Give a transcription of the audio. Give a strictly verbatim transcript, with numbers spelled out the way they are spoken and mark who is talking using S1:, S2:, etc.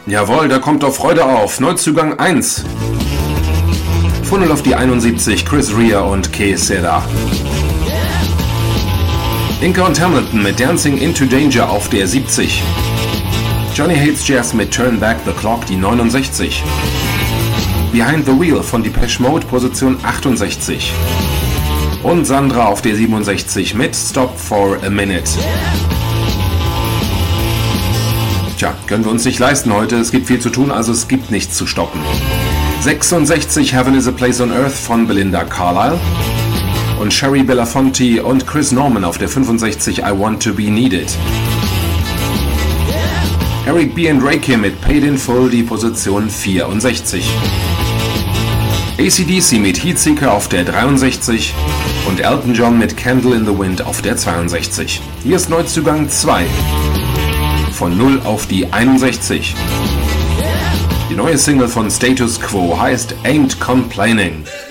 S1: Jawohl, da kommt doch Freude auf. Neuzugang eins. Von null auf die einundsiebzig Chris Rea und Que Sera. Inca und Hamilton mit Dancing into Danger auf der siebzig. Johnny Hates Jazz mit Turn Back the Clock die neunundsechzig. Behind the Wheel von Depeche Mode Position achtundsechzig. Und Sandra auf der siebenundsechzig mit Stop for a Minute. Tja, können wir uns nicht leisten heute, es gibt viel zu tun, also es gibt nichts zu stoppen. sechsundsechzig Heaven is a Place on Earth von Belinda Carlisle. Und Sherry Belafonte und Chris Norman auf der fünfundsechzig I Want to Be Needed. Eric B. and Rakim mit Paid in Full die Position vierundsechzig. A C D C mit Heatseeker auf der dreiundsechzig und Elton John mit Candle in the Wind auf der zweiundsechzig. Hier ist Neuzugang zwei. Von null auf die einundsechzig. Die neue Single von Status Quo heißt Ain't Complaining.